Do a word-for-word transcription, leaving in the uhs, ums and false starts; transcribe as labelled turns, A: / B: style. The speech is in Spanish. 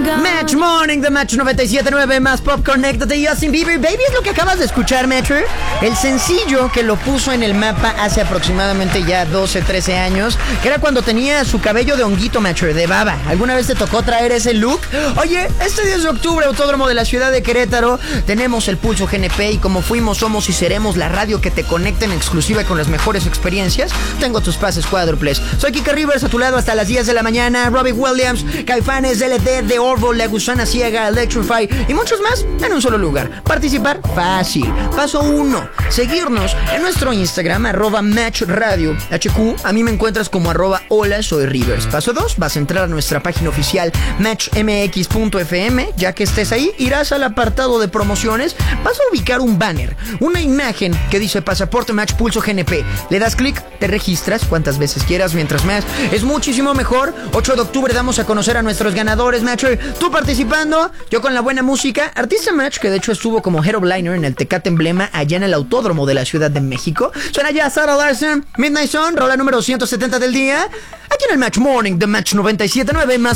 A: Match Morning de Match noventa y siete punto nueve más Pop Connectate y Justin Bieber. Baby, es lo que acabas de escuchar, Metro. El sencillo que lo puso en el mapa hace aproximadamente ya doce, trece años, que era cuando tenía su cabello de honguito, Metro, de baba. ¿Alguna vez te tocó traer ese look? Oye, este diez de octubre, Autódromo de la ciudad de Querétaro, tenemos el Pulso G N P y como fuimos, somos y seremos la radio que te conecta en exclusiva con las mejores experiencias, tengo tus pases cuádruples. Soy Kike Rivers, a tu lado hasta las diez de la mañana. Robbie Williams, Caifanes, L D, The Orvo, La Gusana Ciega, Electrify y muchos más en un solo lugar. Participar fácil. Paso uno, seguirnos en nuestro Instagram, arroba Match Radio H Q. A mí me encuentras como arroba hola soy Rivers. Paso dos, vas a entrar a nuestra página oficial match m x punto f m. Ya que estés ahí, irás al apartado de promociones, vas a ubicar un banner, una imagen que dice Pasaporte Match Pulso G N P. Le das clic, te registras cuantas veces quieras, mientras más es muchísimo mejor. ocho de octubre damos a conocer a nuestros ganadores, Matcher. Tú participando, yo con la buena música. Artista Match, que de hecho estuvo como headliner en el Tecate Emblema allá en el Autódromo de la Ciudad de México. Suena ya Sarah Larson, Midnight Sun, rola número ciento setenta del día, aquí en el Match Morning de Match noventa y siete punto nueve más